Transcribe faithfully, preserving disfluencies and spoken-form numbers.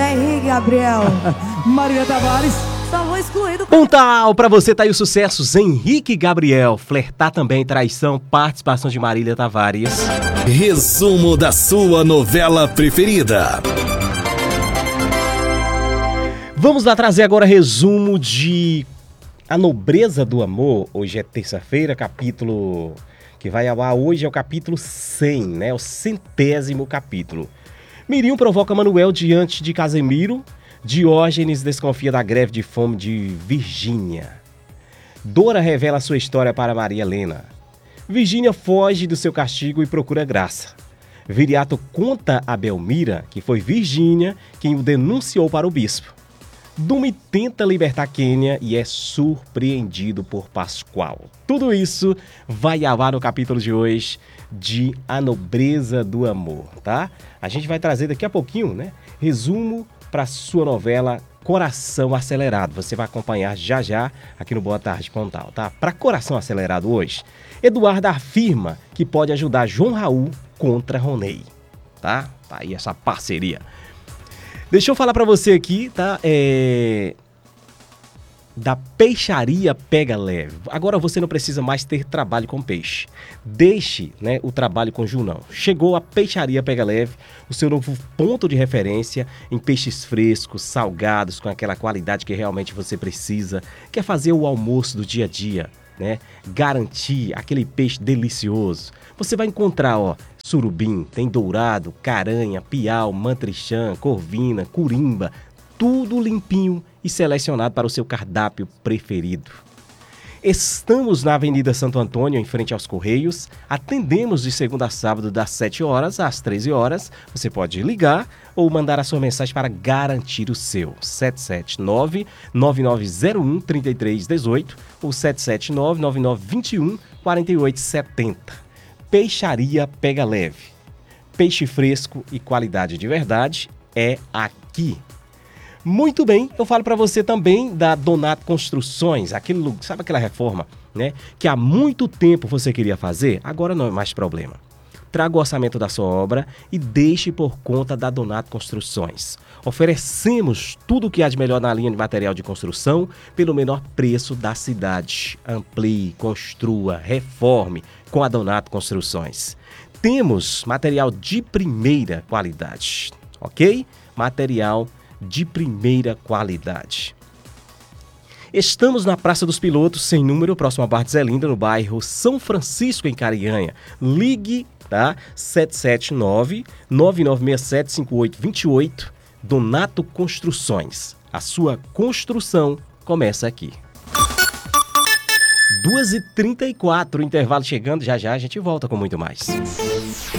Zé Henrique Gabriel. Marília Tavares. Só vou excluído. Um tal pra você, tá aí o sucesso, Zé Henrique Gabriel. Flertar também, traição, participação de Marília Tavares. Resumo da sua novela preferida. Vamos lá trazer agora resumo de A Nobreza do Amor. Hoje é terça-feira, capítulo que vai ao ar hoje é o capítulo cem, né? O centésimo capítulo. Mirinho provoca Manuel diante de Casemiro. Diógenes desconfia da greve de fome de Virgínia. Dora revela sua história para Maria Helena. Virgínia foge do seu castigo e procura graça. Viriato conta a Belmira que foi Virgínia quem o denunciou para o bispo. Dumi tenta libertar Quênia e é surpreendido por Pascoal. Tudo isso vai ao ar no capítulo de hoje de A Nobreza do Amor, tá? A gente vai trazer daqui a pouquinho, né? Resumo para sua novela Coração Acelerado. Você vai acompanhar já já aqui no Boa Tarde Pontal, tá? Para Coração Acelerado hoje, Eduardo afirma que pode ajudar João Raul contra Ronei, tá? Tá aí essa parceria. Deixa eu falar pra você aqui, tá? É... Da Peixaria Pega Leve. Agora você não precisa mais ter trabalho com peixe. Deixe, né, o trabalho com Junão. Chegou a Peixaria Pega Leve, o seu novo ponto de referência em peixes frescos, salgados, com aquela qualidade que realmente você precisa. Quer fazer o almoço do dia a dia, né? Garantir aquele peixe delicioso. Você vai encontrar, ó, surubim, tem dourado, caranha, piau, mantrichã, corvina, curimba, tudo limpinho e selecionado para o seu cardápio preferido. Estamos na Avenida Santo Antônio, em frente aos Correios. Atendemos de segunda a sábado, das sete horas às treze horas. Você pode ligar ou mandar a sua mensagem para garantir o seu. sete sete nove, nove nove zero um, três três um oito ou sete sete nove, nove nove dois um, quatro oito sete zero. Peixaria Pega Leve. Peixe fresco e qualidade de verdade é aqui. Muito bem, eu falo para você também da Donato Construções, aquele, sabe aquela reforma, né, que há muito tempo você queria fazer? Agora não é mais problema. Traga o orçamento da sua obra e deixe por conta da Donato Construções. Oferecemos tudo o que há de melhor na linha de material de construção pelo menor preço da cidade. Amplie, construa, reforme com a Donato Construções. Temos material de primeira qualidade, ok? Material de primeira qualidade. Estamos na Praça dos Pilotos, sem número, próximo a Barra de Zelinda, no bairro São Francisco, em Carianha. Ligue, tá? sete sete nove, nove nove seis sete, cinco oito dois oito. Donato Construções. A sua construção começa aqui. duas e trinta e quatro, intervalo chegando, já já a gente volta com muito mais.